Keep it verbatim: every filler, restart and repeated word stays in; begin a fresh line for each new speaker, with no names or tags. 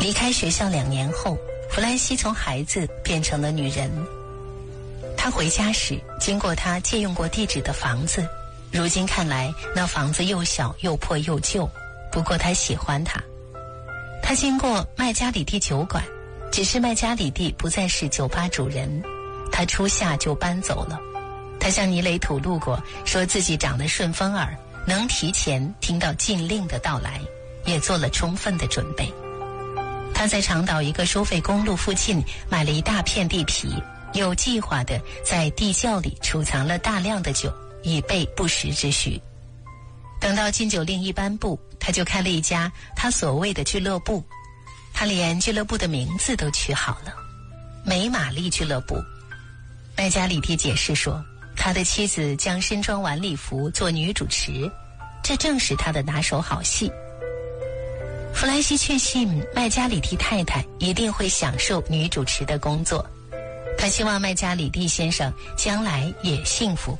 离开学校两年后，弗兰西从孩子变成了女人。她回家时经过她借用过地址的房子，如今看来那房子又小又破又旧，不过她喜欢它。她经过麦加里蒂酒馆，只是麦加里蒂不再是酒吧主人，她初夏就搬走了。她向尼雷吐露过，说自己长得顺风耳，能提前听到禁令的到来，也做了充分的准备。他在长岛一个收费公路附近买了一大片地皮，有计划地在地窖里储藏了大量的酒，以备不时之需。等到禁酒令一颁布，他就开了一家他所谓的俱乐部，他连俱乐部的名字都取好了，美玛丽俱乐部。麦加里蒂解释说，他的妻子将身穿晚礼服做女主持，这正是他的拿手好戏。弗兰西确信麦加里蒂太太一定会享受女主持的工作，他希望麦加里蒂先生将来也幸福